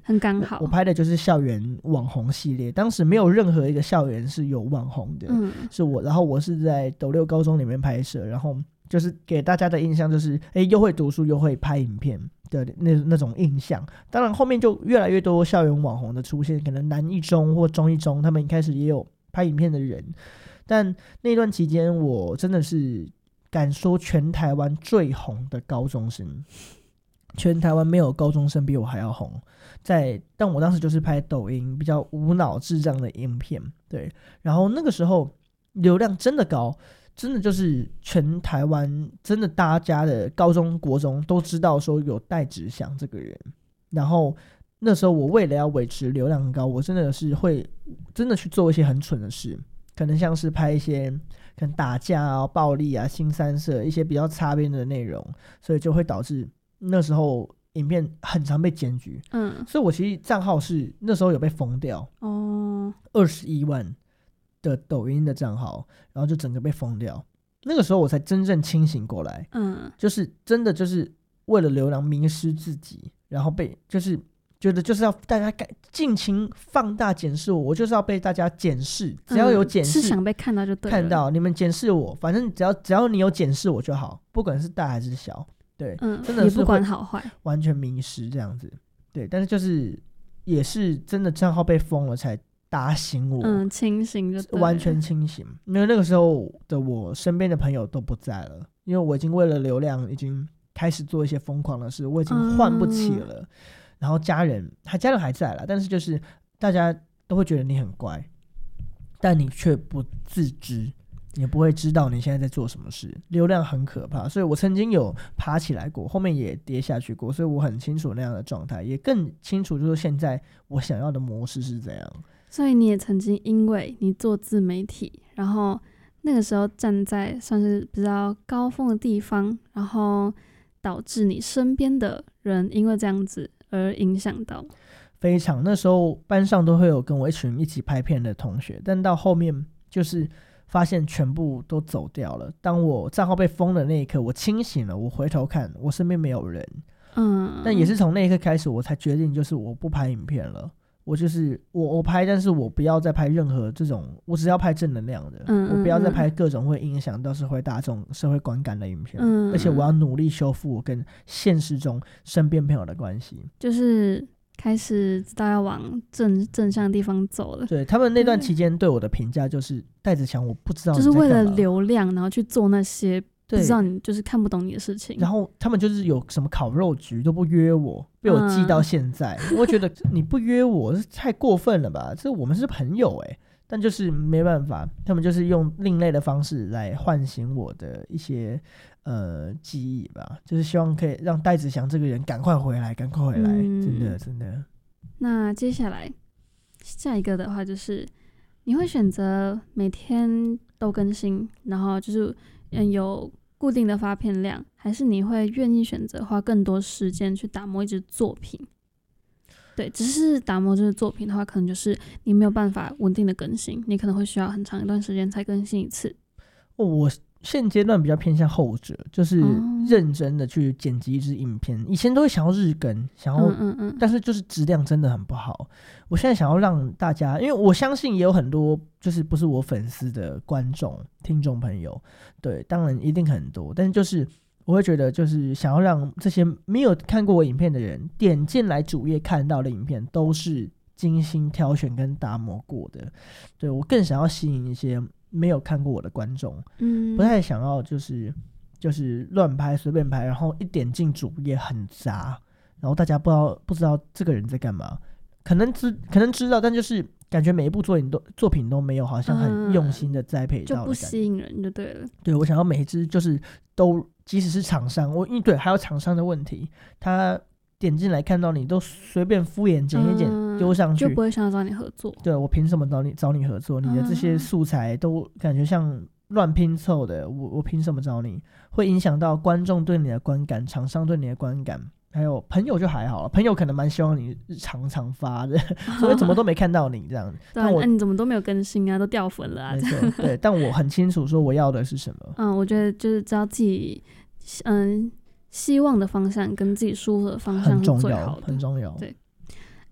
很刚好。 我拍的就是校园网红系列，当时没有任何一个校园是有网红的，是我，然后我是在斗六高中里面拍摄，然后就是给大家的印象就是又会读书又会拍影片的那种印象。当然后面就越来越多校园网红的出现，可能南一中或中一中他们一开始也有拍影片的人，但那段期间我真的是敢说全台湾最红的高中生，全台湾没有高中生比我还要红。但我当时就是拍抖音比较无脑智障的影片，对，然后那个时候流量真的高，真的就是全台湾真的大家的高中国中都知道说有戴志祥这个人。然后那时候我为了要维持流量高，我真的是会真的去做一些很蠢的事，可能像是拍一些可能打架啊、暴力啊、新三色一些比较擦边的内容，所以就会导致那时候影片很常被检举。所以我其实账号是那时候有被封掉，21万的抖音的账号，然后就整个被封掉。那个时候我才真正清醒过来，就是真的就是为了流量迷失自己，然后被就是觉得就是要大家尽情放大检视我就是要被大家检视，只要有检视， 是想被看到就对了， 看到你们检视我，反正只要你有检视我就好，不管是大还是小，对，真的是也不管好坏， 完全迷失这样子，对。但是就是也是真的账号被封了才打醒我， 清醒就对了， 完全清醒。因为那个时候的我身边的朋友都不在了，因为我已经为了流量已经开始做一些疯狂的事，我已经换不起了。然后家人还在啦，但是就是大家都会觉得你很乖，但你却不自知，你不会知道你现在在做什么事。流量很可怕，所以我曾经有爬起来过，后面也跌下去过，所以我很清楚那样的状态，也更清楚就是现在我想要的模式是怎样。 所以你也曾经因为你做自媒体，然后那个时候站在算是比较高峰的地方，然后导致你身边的人因为这样子而影响到。 非常，那时候班上都会有跟我一群一起拍片的同学，但到后面就是发现全部都走掉了。当我账号被封的那一刻，我清醒了，我回头看我身边没有人，但也是从那一刻开始我才决定就是我不拍影片了。我就是我拍，但是我不要再拍任何这种，我只要拍正能量的，我不要再拍各种会影响到社会大众社会观感的影片，而且我要努力修复我跟现实中身边朋友的关系， 就是开始知道要往正向的地方走了。 对，他们那段期间对我的评价就是戴志强我不知道你在干嘛， 就是为了流量然后去做那些不知道你就是看不懂你的事情， 然后他们就是有什么烤肉局都不约我，被我记到现在，我觉得你不约我是太过分了吧，这我们是朋友但就是没办法，他们就是用另类的方式来唤醒我的一些记忆吧，就是希望可以让戴志祥这个人赶快回来，真的真的。 那接下来下一个的话就是你会选择每天都更新，然后就是有固定的发片量，还是你会愿意选择花更多时间去打磨一支作品？对，只是打磨这个作品的话，可能就是你没有办法稳定的更新，你可能会需要很长一段时间才更新一次。 我现阶段比较偏向后者，就是认真的去剪辑一支影片，以前都会想要日更，想要但是就是质量真的很不好。我现在想要让大家，因为我相信也有很多就是不是我粉丝的观众听众朋友，对，当然一定很多，但是就是我会觉得就是想要让这些没有看过我影片的人点进来主页看到的影片都是精心挑选跟打磨过的，对，我更想要吸引一些没有看过我的观众，不太想要就是乱拍随便拍，然后一点进主页很杂，然后大家不知道这个人在干嘛，可能知道，但就是感觉每一部作品都没有好像很用心的栽培到的感觉， 就不吸引人就对了。 对，我想要每一支就是都，即使是厂商，因为对还有厂商的问题，他点进来看到你都随便敷衍剪一剪丢上去， 就不会想要找你合作。 对，我凭什么找你合作？你的这些素材都感觉像乱拼凑的，我凭什么找你？会影响到观众对你的观感，厂商对你的观感，还有朋友就还好了，朋友可能蛮希望你常发的，所以怎么都没看到你这样。 但你怎么都没有更新啊，都掉粉了啊。 没错，对，但我很清楚说我要的是什么。 我觉得就是知道自己希望的方向跟自己舒服的方向是最好的， 很重要。 对，